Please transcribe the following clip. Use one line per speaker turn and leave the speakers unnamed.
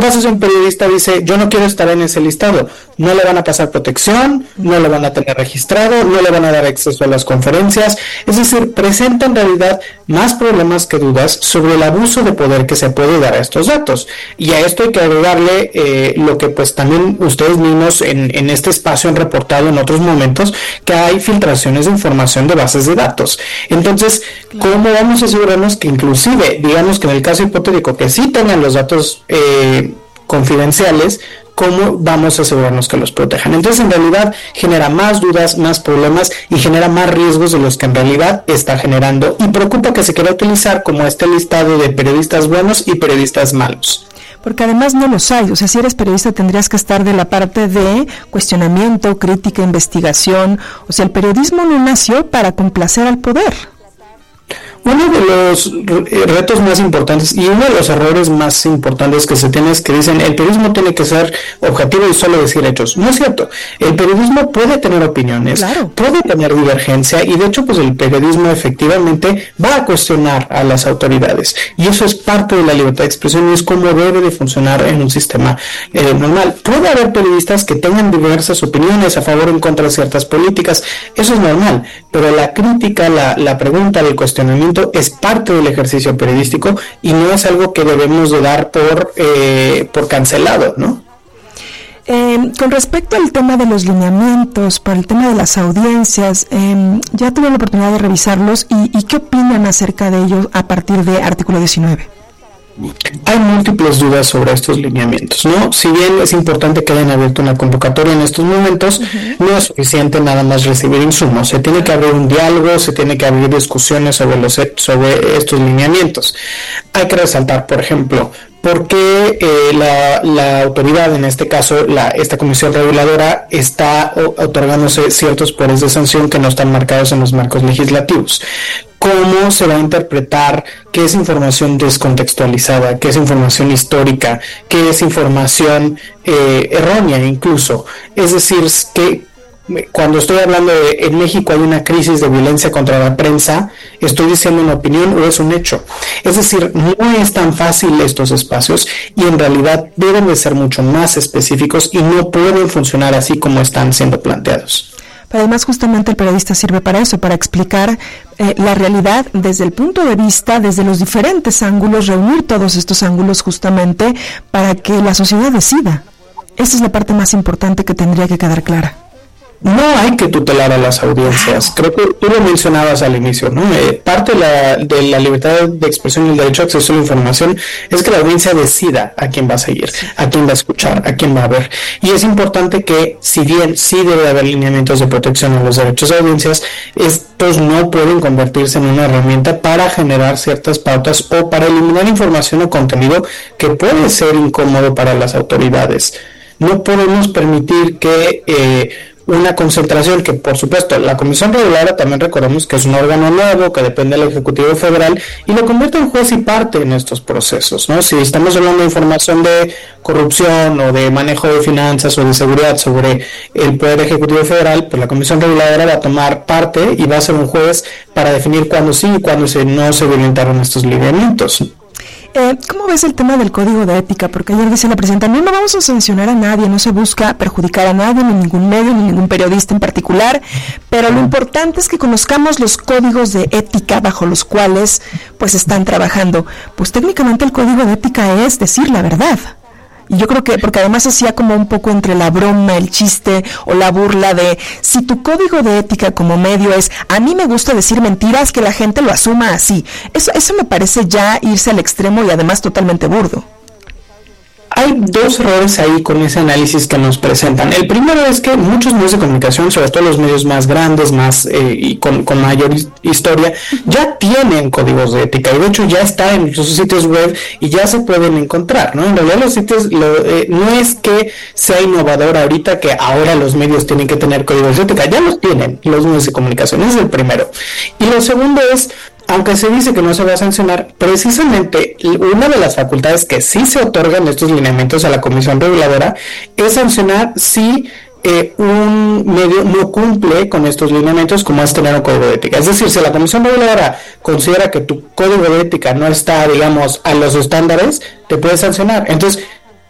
pasa si un periodista dice, yo no quiero estar en ese listado? No le van a pasar protección, no le van a tener registrado, no le van a dar acceso a las conferencias. Es decir, presenta en realidad más problemas que dudas sobre el abuso de poder que se puede dar a estos datos. Y a esto hay que agregarle lo que pues también ustedes mismos en este espacio han reportado en otros momentos, que hay filtraciones de información de bases de datos. Entonces, ¿cómo vamos a asegurarnos que inclusive, digamos que en el caso hipotético que sí tengan los datos confidenciales, cómo vamos a asegurarnos que los protejan? Entonces, en realidad, genera más dudas, más problemas y genera más riesgos de los que en realidad está generando, y preocupa que se quiera utilizar como este listado de periodistas buenos y periodistas malos.
Porque además no los hay. O sea, si eres periodista tendrías que estar de la parte de cuestionamiento, crítica, investigación. O sea, el periodismo no nació para complacer al poder.
Uno de los retos más importantes y uno de los errores más importantes que se tiene es que dicen el periodismo tiene que ser objetivo y solo decir hechos. No es cierto. El periodismo puede tener opiniones, claro, puede tener divergencia, y de hecho pues el periodismo efectivamente va a cuestionar a las autoridades, y eso es parte de la libertad de expresión y es como debe de funcionar en un sistema normal. Puede haber periodistas que tengan diversas opiniones a favor o en contra de ciertas políticas, eso es normal, pero la crítica, la pregunta, el cuestionamiento es parte del ejercicio periodístico y no es algo que debemos de dar por cancelado, ¿no?
Con respecto al tema de los lineamientos, para el tema de las audiencias, ya tuve la oportunidad de revisarlos y ¿qué opinan acerca de ellos a partir de artículo 19?
Hay múltiples dudas sobre estos lineamientos, ¿no? Si bien es importante que hayan abierto una convocatoria en estos momentos, no es suficiente nada más recibir insumos. Se tiene que abrir un diálogo, se tiene que abrir discusiones sobre estos lineamientos. Hay que resaltar, por ejemplo, por qué la autoridad, en este caso esta comisión reguladora, está otorgándose ciertos poderes de sanción que no están marcados en los marcos legislativos. ¿Cómo se va a interpretar qué es información descontextualizada, qué es información histórica, qué es información errónea incluso? Es decir, que cuando estoy hablando de en México hay una crisis de violencia contra la prensa, ¿estoy diciendo una opinión o es un hecho? Es decir, no es tan fácil estos espacios y en realidad deben de ser mucho más específicos y no pueden funcionar así como están siendo planteados.
Pero además justamente el periodista sirve para eso, para explicar la realidad desde el punto de vista, desde los diferentes ángulos, reunir todos estos ángulos justamente para que la sociedad decida. Esa es la parte más importante que tendría que quedar clara.
No hay que tutelar a las audiencias. Creo que tú lo mencionabas al inicio, ¿no? Parte de la libertad de expresión y el derecho a acceso a la información es que la audiencia decida a quién va a seguir, a quién va a escuchar, a quién va a ver. Y es importante que, si bien sí debe haber lineamientos de protección a los derechos de audiencias, estos no pueden convertirse en una herramienta para generar ciertas pautas o para eliminar información o contenido que puede ser incómodo para las autoridades. No podemos permitir que una concentración que, por supuesto, la Comisión Reguladora también recordemos que es un órgano nuevo que depende del Ejecutivo Federal y lo convierte en juez y parte en estos procesos, ¿no? Si estamos hablando de información de corrupción o de manejo de finanzas o de seguridad sobre el Poder Ejecutivo Federal, pues la Comisión Reguladora va a tomar parte y va a ser un juez para definir cuándo sí y cuándo no se violentaron estos lineamientos.
¿Cómo ves el tema del código de ética? Porque ayer decía la presidenta, no vamos a sancionar a nadie, no se busca perjudicar a nadie, ni ningún medio, ni ningún periodista en particular, pero lo importante es que conozcamos los códigos de ética bajo los cuales pues están trabajando. Pues técnicamente el código de ética es decir la verdad. Y yo creo que, porque además hacía como un poco entre la broma, el chiste o la burla de, si tu código de ética como medio es, a mí me gusta decir mentiras, que la gente lo asuma así. Eso me parece ya irse al extremo y además totalmente burdo.
Hay dos errores ahí con ese análisis que nos presentan. El primero es que muchos medios de comunicación, sobre todo los medios más grandes, más y con mayor historia, ya tienen códigos de ética y de hecho ya está en sus sitios web y ya se pueden encontrar, ¿no? En realidad los sitios, no es que sea innovador ahorita que ahora los medios tienen que tener códigos de ética, ya los tienen los medios de comunicación, ese es el primero. Y lo segundo es, aunque se dice que no se va a sancionar, precisamente una de las facultades que sí se otorgan estos lineamientos a la Comisión Reguladora es sancionar si un medio no cumple con estos lineamientos, como es tener un código de ética. Es decir, si la Comisión Reguladora considera que tu código de ética no está, digamos, a los estándares, te puede sancionar. Entonces,